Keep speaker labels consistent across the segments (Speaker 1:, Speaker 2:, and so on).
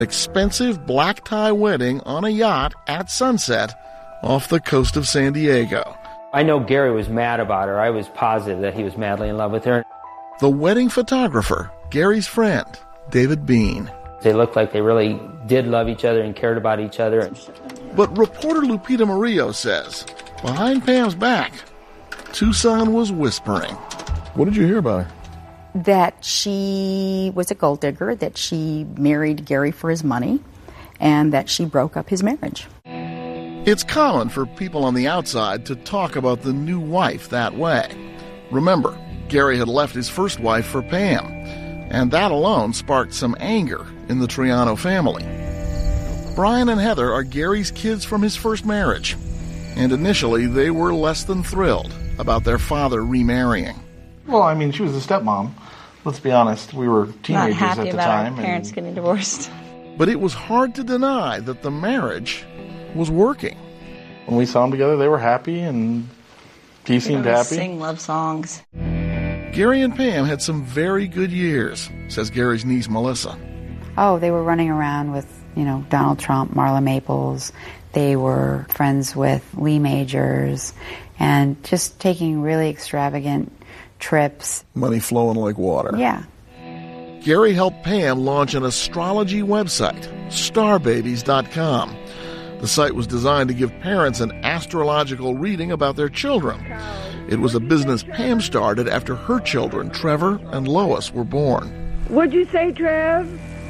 Speaker 1: Expensive black tie wedding on a yacht at sunset off the coast of San Diego.
Speaker 2: I know Gary was mad about her. I was positive that he was madly in love with her.
Speaker 1: The wedding photographer, Gary's friend, David Bean.
Speaker 2: They looked like they really did love each other and cared about each other.
Speaker 1: But reporter Lupita Murillo says, behind Pam's back, Tucson was whispering. What did you hear about her?
Speaker 3: That she was a gold digger, that she married Gary for his money, and that she broke up his marriage.
Speaker 1: It's common for people on the outside to talk about the new wife that way. Remember, Gary had left his first wife for Pam, and that alone sparked some anger in the Triano family. Brian and Heather are Gary's kids from his first marriage, and initially they were less than thrilled about their father remarrying.
Speaker 4: Well, I mean, she was a stepmom. Let's be honest, we were teenagers
Speaker 5: not happy
Speaker 4: at the
Speaker 5: about
Speaker 4: time.
Speaker 5: Our parents getting divorced.
Speaker 1: But it was hard to deny that the marriage was working.
Speaker 4: When we saw them together, they were happy, and he seemed happy.
Speaker 5: Sing love songs.
Speaker 1: Gary and Pam had some very good years, says Gary's niece Melissa.
Speaker 3: Oh, they were running around with, Donald Trump, Marla Maples. They were friends with Lee Majors and just taking really extravagant trips.
Speaker 1: Money flowing like water.
Speaker 3: Yeah.
Speaker 1: Gary helped Pam launch an astrology website, starbabies.com. The site was designed to give parents an astrological reading about their children. It was a business Pam started after her children, Trevor and Lois, were born.
Speaker 6: What'd you say, Trev?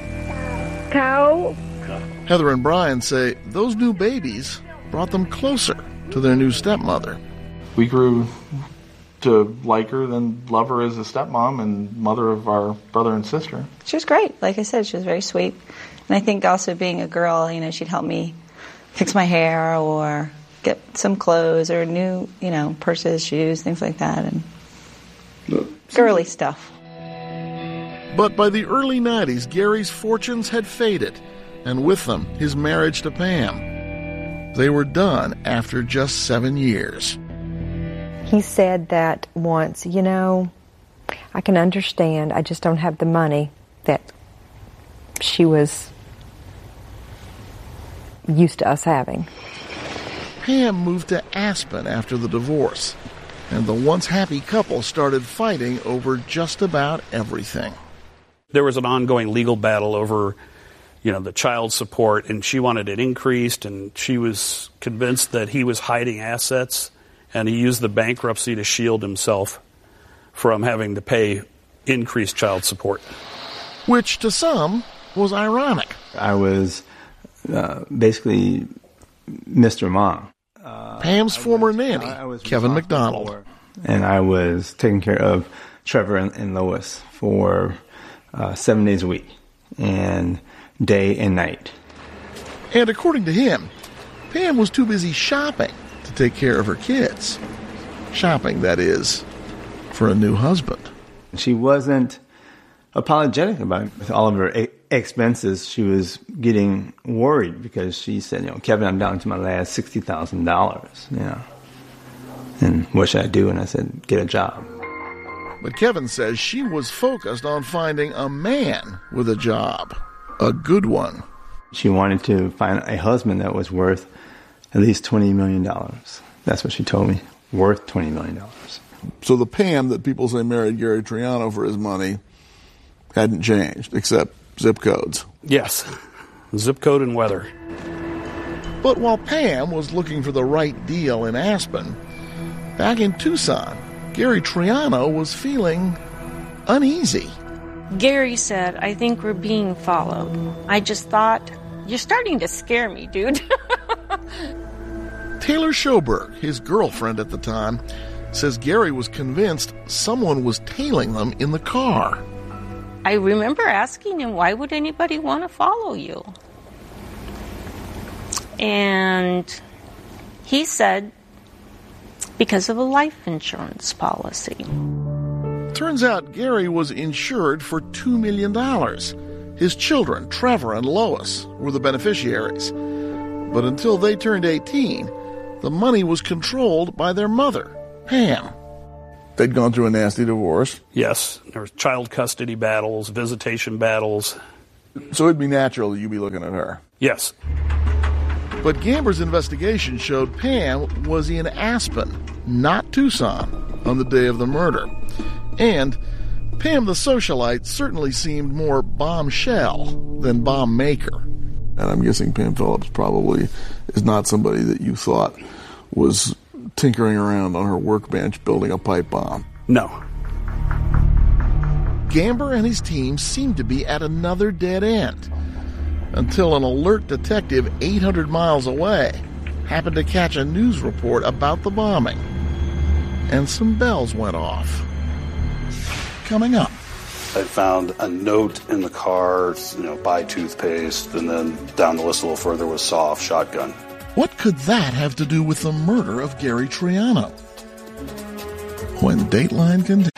Speaker 6: Cow?
Speaker 1: Heather and Brian say those new babies brought them closer to their new stepmother.
Speaker 4: We grew to like her, then love her as a stepmom and mother of our brother and sister.
Speaker 5: She was great. Like I said, she was very sweet. And I think also being a girl, she'd help me fix my hair or get some clothes or new, purses, shoes, things like that, and girly stuff.
Speaker 1: But by the early 90s, Gary's fortunes had faded, and with them, his marriage to Pam. They were done after just 7 years.
Speaker 7: He said that once, I can understand, I just don't have the money that she was used to us having.
Speaker 1: Pam moved to Aspen after the divorce, and the once happy couple started fighting over just about everything.
Speaker 8: There was an ongoing legal battle over, the child support, and she wanted it increased, and she was convinced that he was hiding assets, and he used the bankruptcy to shield himself from having to pay increased child support.
Speaker 1: Which, to some, was ironic.
Speaker 9: I was basically Mr. Mom.
Speaker 1: Pam's former nanny, Kevin McDonald.
Speaker 9: And I was taking care of Trevor and Lois for 7 days a week, and day and night.
Speaker 1: And according to him, Pam was too busy shopping to take care of her kids. Shopping, that is, for a new husband.
Speaker 9: She wasn't apologetic about it. With all of her expenses, she was getting worried because she said, Kevin, I'm down to my last $60,000, And what should I do? And I said, get a job.
Speaker 1: But Kevin says she was focused on finding a man with a job. A good one.
Speaker 9: She wanted to find a husband that was worth at least $20 million. That's what she told me. Worth $20 million.
Speaker 1: So the Pam that people say married Gary Triano for his money hadn't changed, except zip codes.
Speaker 8: Yes. Zip code and weather.
Speaker 1: But while Pam was looking for the right deal in Aspen, back in Tucson, Gary Triano was feeling uneasy.
Speaker 10: Gary said, I think we're being followed. I just thought, you're starting to scare me, dude.
Speaker 1: Taylor Schoberg, his girlfriend at the time, says Gary was convinced someone was tailing them in the car.
Speaker 10: I remember asking him, why would anybody want to follow you? And he said, because of a life insurance policy.
Speaker 1: Turns out Gary was insured for $2 million. His children, Trevor and Lois, were the beneficiaries. But until they turned 18, the money was controlled by their mother, Pam. They'd gone through a nasty divorce.
Speaker 8: Yes. There was child custody battles, visitation battles.
Speaker 1: So it'd be natural that you'd be looking at her.
Speaker 8: Yes.
Speaker 1: But Gamber's investigation showed Pam was in Aspen, not Tucson, on the day of the murder. And Pam the socialite certainly seemed more bombshell than bomb maker. And I'm guessing Pam Phillips probably is not somebody that you thought was tinkering around on her workbench building a pipe bomb.
Speaker 8: No.
Speaker 1: Gamber and his team seemed to be at another dead end until an alert detective 800 miles away happened to catch a news report about the bombing. And some bells went off. Coming up.
Speaker 11: I found a note in the car, buy toothpaste, and then down the list a little further was soft shotgun.
Speaker 1: What could that have to do with the murder of Gary Triano? When Dateline continues.